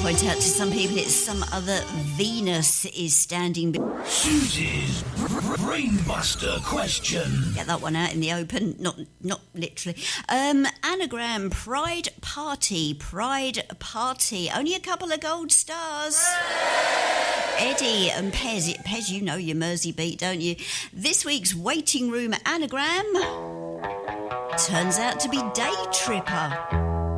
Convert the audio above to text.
point out to some people it's some other Venus is standing. Susie's Brainbuster question. Get that one out in the open, not literally. Anagram, Pride Party. Only a couple of gold stars. Eddie and Pez, you know your Mersey beat, don't you? This week's waiting room anagram turns out to be Day Tripper.